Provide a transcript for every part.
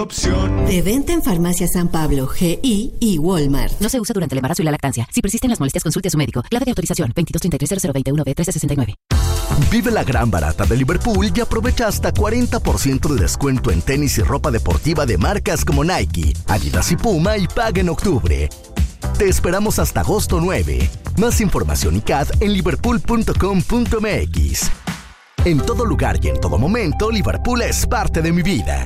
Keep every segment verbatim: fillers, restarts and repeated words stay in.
opción. De venta en Farmacia San Pablo, G I y Walmart. No se usa durante el embarazo y la lactancia. Si persisten las molestias, consulte a su médico. Clave de autorización veintidós treinta y tres cero cero veintiuno B trece sesenta y nueve. Vive la gran barata de Liverpool y aprovecha hasta cuarenta por ciento de descuento en tenis y ropa deportiva de marcas como Nike, Adidas y Puma y paga en octubre. Te esperamos hasta agosto nueve. Más información y C A D en liverpool punto com punto m x. En todo lugar y en todo momento, Liverpool es parte de mi vida.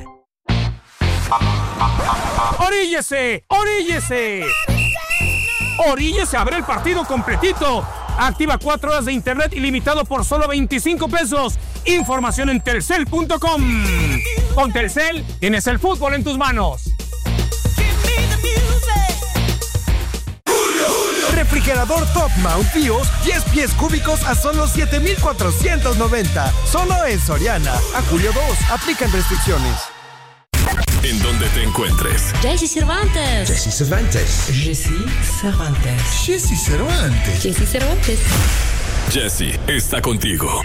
¡Oríllese! ¡Oríllese! ¡Oríllese a ver el partido completito! Activa cuatro horas de internet ilimitado por solo veinticinco pesos. Información en telcel punto com. Con Telcel tienes el fútbol en tus manos. Refrigerador Top Mount Bios, diez pies cúbicos a solo siete mil cuatrocientos noventa. Solo en Soriana. A julio dos. Aplican restricciones. En donde te encuentres. Jessy Cervantes. Jessy Cervantes. Jessy Cervantes. Jessy Cervantes. Jessy Cervantes. Jessy está contigo.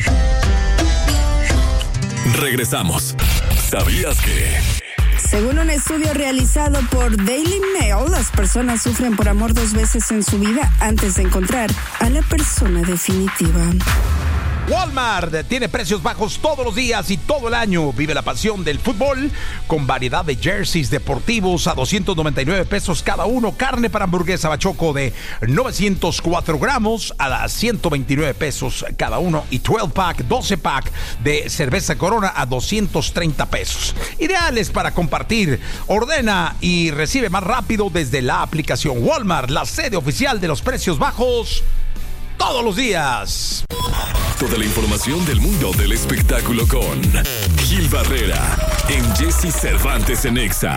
Regresamos. ¿Sabías que? Según un estudio realizado por Daily Mail, las personas sufren por amor dos veces en su vida antes de encontrar a la persona definitiva. Walmart tiene precios bajos todos los días y todo el año. Vive la pasión del fútbol con variedad de jerseys deportivos a doscientos noventa y nueve pesos cada uno. Carne para hamburguesa Bachoco de novecientos cuatro gramos a ciento veintinueve pesos cada uno. Y doce pack, doce pack de cerveza Corona a doscientos treinta pesos. Ideales para compartir. Ordena y recibe más rápido desde la aplicación Walmart, la sede oficial de los precios bajos todos los días. Toda la información del mundo del espectáculo con Gil Barrera en Jessy Cervantes en Exa.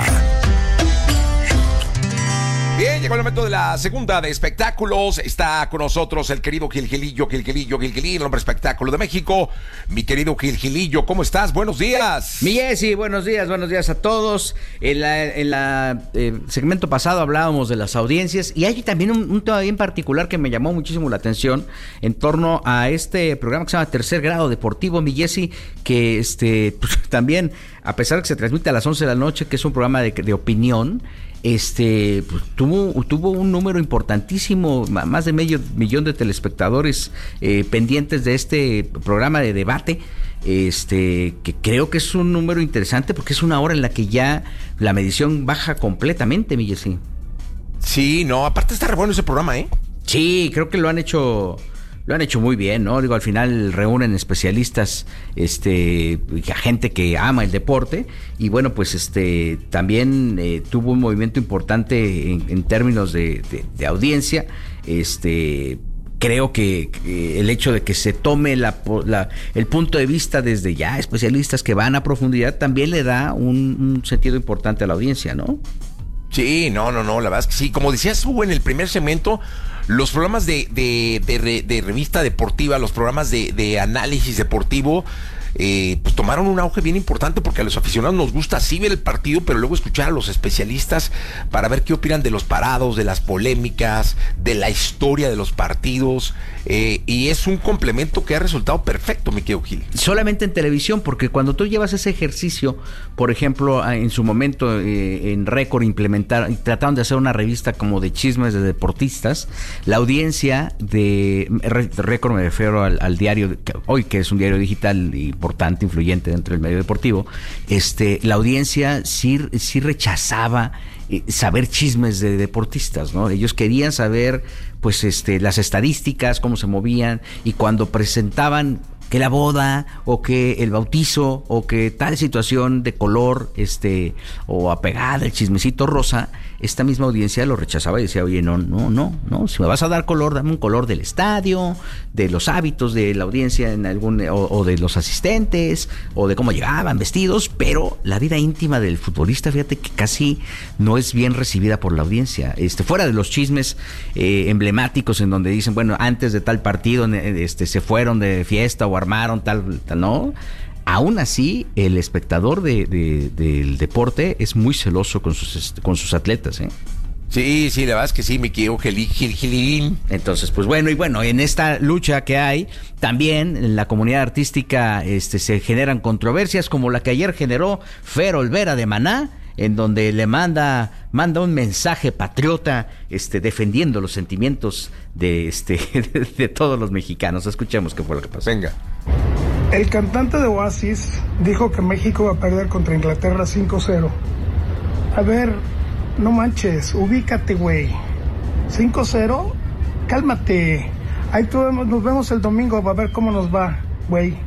Bien, llegó el momento de la segunda de espectáculos. Está con nosotros el querido Gil Gilillo, Gil Gilillo, Gil Gilillo, el hombre espectáculo de México. Mi querido Gil Gilillo, ¿cómo estás? Buenos días. Mi Jessy, buenos días, buenos días a todos. En la, en la eh, segmento pasado hablábamos de las audiencias y hay también un, un tema bien particular que me llamó muchísimo la atención en torno a este programa que se llama Tercer Grado Deportivo, mi Jessy, que este pues, también, a pesar de que se transmite a las once de la noche, que es un programa de, de opinión, Este pues, tuvo, tuvo un número importantísimo, más de medio millón de telespectadores eh, pendientes de este programa de debate, este que creo que es un número interesante porque es una hora en la que ya la medición baja completamente, mi Jessy. Sí, no, aparte está re bueno ese programa, ¿eh? Sí, creo que lo han hecho... Lo han hecho muy bien, ¿no? Digo, al final reúnen especialistas, este, gente que ama el deporte y bueno, pues este, también eh, tuvo un movimiento importante en, en términos de, de, de audiencia. Este, creo que, que el hecho de que se tome la, la, el punto de vista desde ya especialistas que van a profundidad también le da un, un sentido importante a la audiencia, ¿no? Sí, no, no, no, la verdad es que sí. Como decías Hugo en el primer segmento, los programas de, de, de, de revista deportiva, los programas de, de análisis deportivo, eh, pues tomaron un auge bien importante porque a los aficionados nos gusta así ver el partido, pero luego escuchar a los especialistas para ver qué opinan de los parados, de las polémicas, de la historia de los partidos, eh, y es un complemento que ha resultado perfecto, mi querido Gil. Solamente en televisión, porque cuando tú llevas ese ejercicio, por ejemplo, en su momento eh, en Récord implementaron, trataron de hacer una revista como de chismes de deportistas, la audiencia de Récord, me refiero al, al diario, hoy que es un diario digital importante, influyente dentro del medio deportivo, este, la audiencia sí, sí rechazaba eh, saber chismes de deportistas, ¿no? Ellos querían saber, pues, este, las estadísticas, cómo se movían, y cuando presentaban que la boda o que el bautizo o que tal situación de color este o apegada, el chismecito rosa, esta misma audiencia lo rechazaba y decía, oye, no, no, no, no, si me vas a dar color, dame un color del estadio, de los hábitos de la audiencia en algún o, o de los asistentes o de cómo llegaban vestidos, pero la vida íntima del futbolista, fíjate que casi no es bien recibida por la audiencia. Este, fuera de los chismes eh, emblemáticos en donde dicen, bueno, antes de tal partido este se fueron de fiesta o armaron tal, tal, no. Aún así, el espectador de, de, del deporte es muy celoso con sus con sus atletas, ¿eh? Sí, sí, la verdad es que sí, mi querido Gil, Gil, Gilín. Entonces, pues bueno, y bueno, en esta lucha que hay, también en la comunidad artística este, se generan controversias, como la que ayer generó Fer Olvera de Maná, en donde le manda manda un mensaje patriota, este defendiendo los sentimientos de este de, de todos los mexicanos. Escuchemos qué fue lo que pasó. Venga. El cantante de Oasis dijo que México va a perder contra Inglaterra cinco cero. A ver, no manches, ubícate, güey. cinco cero, cálmate. Ahí tú, nos vemos el domingo, a ver cómo nos va, güey.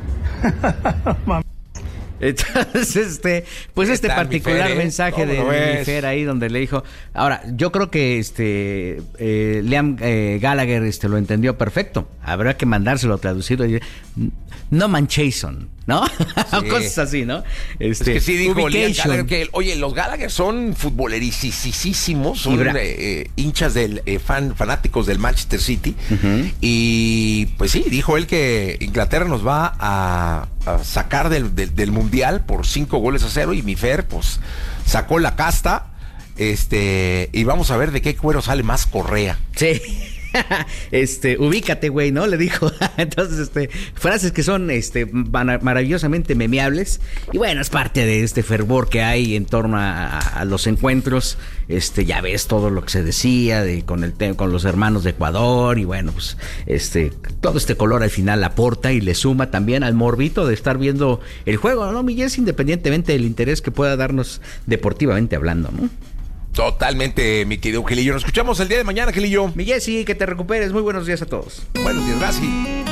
Entonces, este, pues este particular Fer, mensaje ¿eh? de, de Fer ahí donde le dijo, ahora, yo creo que este eh, Liam eh, Gallagher este lo entendió perfecto. Habrá que mandárselo traducido. No Manchation, ¿no? Sí. Cosas así, ¿no? Este, es que sí dijo Liam Gallagher que, oye, los Gallagher son futbolerisísimos, son eh, eh, hinchas del eh, fan, fanáticos del Manchester City. Uh-huh. Y pues sí, dijo él que Inglaterra nos va a, a sacar del, del, del Mundial por cinco goles a cero, y mi Fer, pues, sacó la casta, este, y vamos a ver de qué cuero sale más correa. Sí. Este, ubícate, güey, ¿no? Le dijo. Entonces, este, frases que son este maravillosamente memeables. Y bueno, es parte de este fervor que hay en torno a, a los encuentros. Este, ya ves todo lo que se decía de con el con los hermanos de Ecuador. Y bueno, pues, este, todo este color al final aporta y le suma también al morbito de estar viendo el juego, ¿no, Miguel? Independientemente del interés que pueda darnos deportivamente hablando, ¿no? Totalmente, mi querido Gilillo. Nos escuchamos el día de mañana, Gilillo. Miguel, sí, que te recuperes. Muy buenos días a todos. Buenos días, gracias.